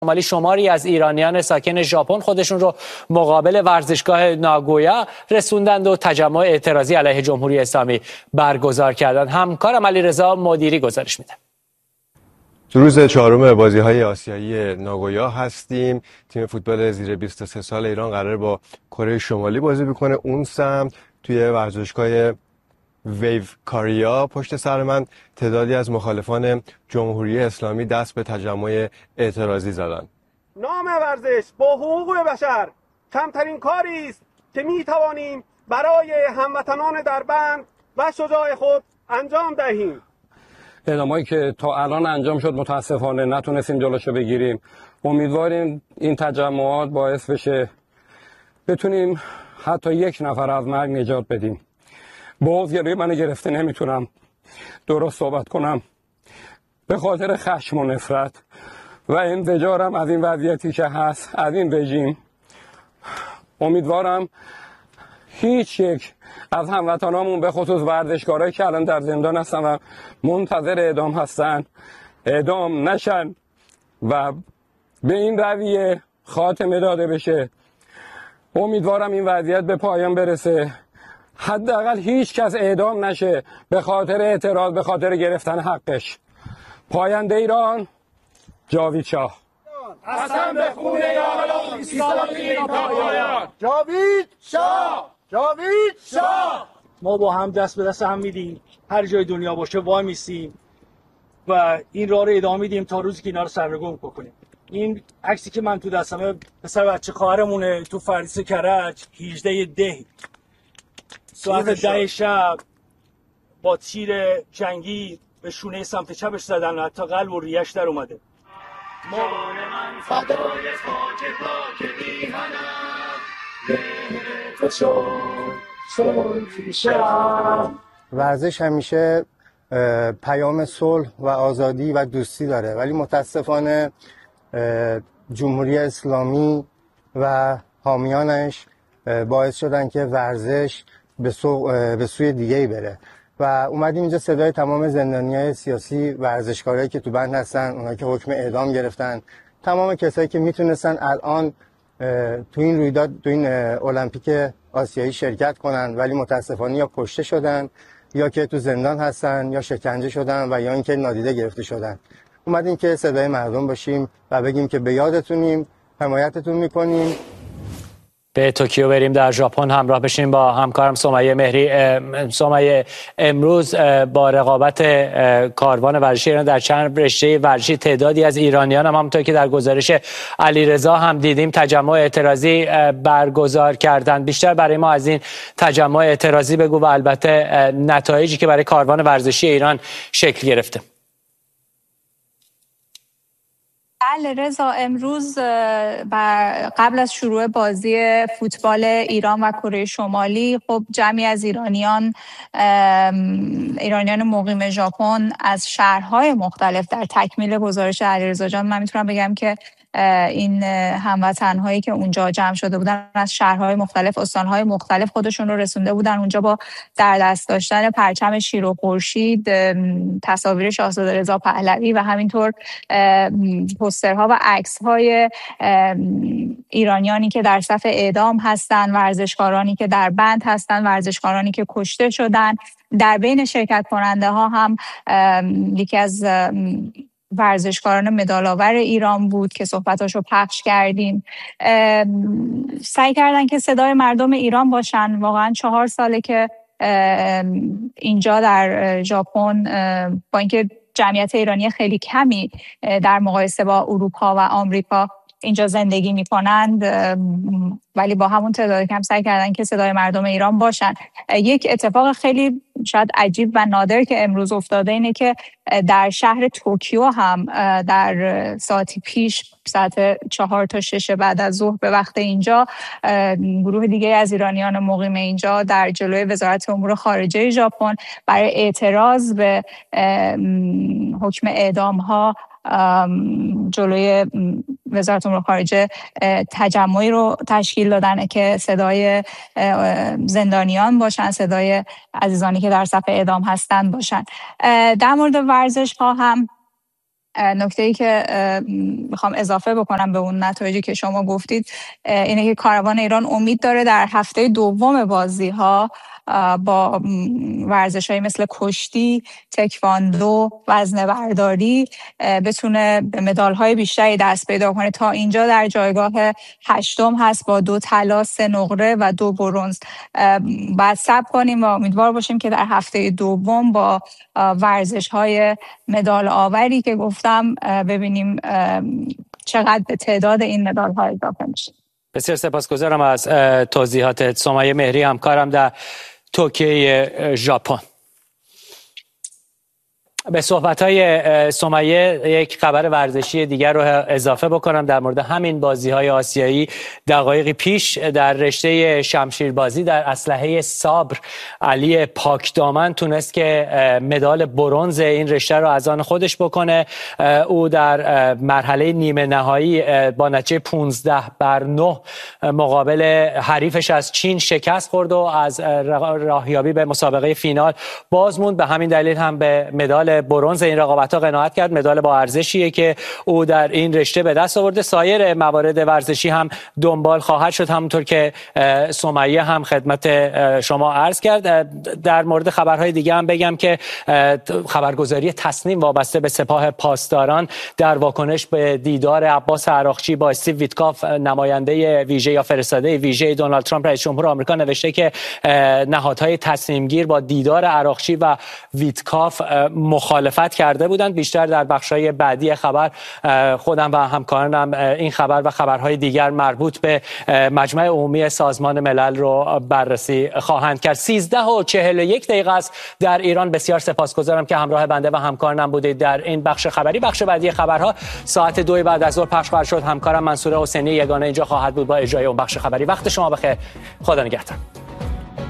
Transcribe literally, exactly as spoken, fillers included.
شمالی شماری از ایرانیان ساکن ژاپن خودشون رو مقابل ورزشگاه ناگویا رسوندند و تجمع اعتراضی علیه جمهوری اسلامی برگزار کردند. همکارم علیرضا مدیری گزارش میده. تو روز چهارم بازی‌های آسیایی ناگویا هستیم. تیم فوتبال زیر بیست و سه سال ایران قرار با کره شمالی بازی بکنه. اون سمت توی ورزشگاه ویو کاریا پشت سر من تعدادی از مخالفان جمهوری اسلامی دست به تجمع اعتراضی زدن. نام ورزش با حقوق بشر کمترین کاری است که می توانیم برای هموطنان در بند و شجاع خود انجام دهیم. اعدامایی که تا الان انجام شد متاسفانه نتونستیم جلوشو بگیریم. امیدواریم این تجمعات باعث بشه بتونیم حتی یک نفر از مرگ نجات بدیم. باز گروی من گرفته نمیتونم درست صحبت کنم به خاطر خشم و نفرت و انزجارم از این وضعیتی که هست، از این رژیم. امیدوارم هیچ یک از هموطنامون به خصوص ورزشکارایی که الان در زندان هستن و منتظر اعدام هستن اعدام نشن و به این رویه خاتمه داده بشه. امیدوارم این وضعیت به پایان برسه، حداقل هیچ کس اعدام نشه به خاطر اعتراض، به خاطر گرفتن حقش. پاینده ایران، جاوید شاه. قسم به خون یاران ایستادیم تا پایان. جاوید شاه، جاوید شاه. ما با هم دست به دست هم میدیم، هر جای دنیا باشه وای میسیم و این راه رو ادامه میدیم تا روزی که اینا رو سرنگون بکنیم. این عکسی که من تو دستمه پسر بچه خواهرمونه تو فردیس کرج هجده ده ساعت ده شب با تیر جنگی به شونه سمت چپش زدن و حتی قلب و ریش در اومده. ما من فدای خاک پاک میهنم مهر تو چون پیشم. ورزش همیشه پیام صلح و آزادی و دوستی داره، ولی متاسفانه جمهوری اسلامی و حامیانش باعث شدن که ورزش به, سو... به سوی دیگه‌ای بره و اومدیم اینجا صدای تمام زندانیای سیاسی، ورزشکارایی که تو بند هستن، اونایی که حکم اعدام گرفتن، تمام کسایی که میتونستن الان تو این رویداد، تو این المپیک آسیایی شرکت کنن ولی متاسفانه یا کشته شدن یا که تو زندان هستن یا شکنجه شدن و یا اینکه نادیده گرفته شدن. اومدیم که صدای مردم باشیم و بگیم که به یادتونیم، حمایتتون میکنیم. به توکیو بریم، در ژاپن همراه بشیم با همکارم سمیه مهری. سمیه، امروز با رقابت کاروان ورزشی ایران در چند رشته ورزشی تعدادی از ایرانیان هم همونطور که در گزارش علیرضا هم دیدیم تجمع اعتراضی برگزار کردند. بیشتر برای ما از این تجمع اعتراضی بگو و البته نتایجی که برای کاروان ورزشی ایران شکل گرفته. بله رضا، امروز قبل از شروع بازی فوتبال ایران و کره شمالی خب جمعی از ایرانیان ایرانیان مقیم ژاپن از شهرهای مختلف در تکمیل گزارش علیرضا جان من میتونم بگم که این هموطن‌هایی که اونجا جمع شده بودن از شهرهای مختلف، استان‌های مختلف خودشون رو رسونده بودن اونجا با در دست داشتن پرچم شیر و خورشید، تصاویر شاهزاده رضا پهلوی و همینطور پوسترها و عکس‌های ایرانیانی که در صف اعدام هستن، ورزشکارانی که در بند هستن، ورزشکارانی که کشته شدن. در بین شرکت کننده ها هم یکی از ورزشکاران مدال‌آور ایران بود که صحبتاشو پخش کردیم. سعی کردن که صدای مردم ایران باشن. واقعا چهار ساله که اینجا در ژاپن با اینکه جمعیت ایرانی خیلی کمی در مقایسه با اروپا و آمریکا اینجا زندگی میکنند، ولی با همون تعداد کم سعی کردن که صدای مردم ایران باشن. یک اتفاق خیلی شاید عجیب و نادر که امروز افتاده اینه که در شهر توکیو هم در ساعتی پیش ساعت چهار تا شش بعد از ظهر به وقت اینجا گروه دیگه از ایرانیان مقیم اینجا در جلوی وزارت امور خارجه ژاپن برای اعتراض به حکم اعدام ها جلوی وزارت امور خارجه تجمعی رو تشکیل دادن که صدای زندانیان باشن، صدای عزیزانی که در صف اعدام هستن باشن. در مورد ورزش ها هم نکته‌ای که میخوام اضافه بکنم به اون نتایجی که شما گفتید اینه که کاروان ایران امید داره در هفته دوم بازی‌ها با ورزش‌هایی مثل کشتی، تکواندو، وزنه‌برداری بتونه به مدال‌های بیشتری دست پیدا کنه. تا اینجا در جایگاه هشتم هست با دو طلا، سه نقره و دو برنز. بعد صبر کنیم و امیدوار باشیم که در هفته دوم با ورزش‌های مدال آوری که گفتم ببینیم چقدر به تعداد این مدال‌ها اضافه میشه. بسیار سپاسگزارم از توضیحات سمیه مهری، همکارم در توکیو ژاپن. به صحبت‌های سمیه یک خبر ورزشی دیگر رو اضافه بکنم در مورد همین بازی‌های آسیایی. دقایقی پیش در رشته شمشیربازی در اسلحه صبر علی پاکدامن تونست که مدال برنز این رشته رو از آن خودش بکنه. او در مرحله نیمه نهایی با نتیجه پانزده بر نه مقابل حریفش از چین شکست خورد و از راهیابی به مسابقه فینال باز موند. به همین دلیل هم به مدال برنز این رقابت‌ها قناعت کرد. مدال با ارزشیه که او در این رشته به دست آورده. سایر موارد ورزشی هم دنبال خواهد شد، همونطور که سمیه هم خدمت شما عرض کرد. در مورد خبرهای دیگه هم بگم که خبرگزاری تصنیم وابسته به سپاه پاسداران در واکنش به دیدار عباس عراقچی با استیو ویتکاف، نماینده ویژه یا فرستاده ویژه دونالد ترامپ رئیس جمهور آمریکا، نوشته که نهادهای تصمیم گیر با دیدار عراقچی و ویتکاف مخالفت کرده بودند. بیشتر در بخش‌های بعدی خبر خودم و همکارانم این خبر و خبرهای دیگر مربوط به مجمع عمومی سازمان ملل رو بررسی خواهند کرد. سیزده و چهل و یک دقیقه است در ایران. بسیار سپاسگزارم که همراه بنده و همکارانم بودید در این بخش خبری. بخش بعدی خبرها ساعت دو بعد از ظهر پخش خواهد شد. همکارم منصور حسینی یگانه اینجا خواهد بود با اجرای اون بخش خبری. وقت شما بخیر. خدا نگهدار.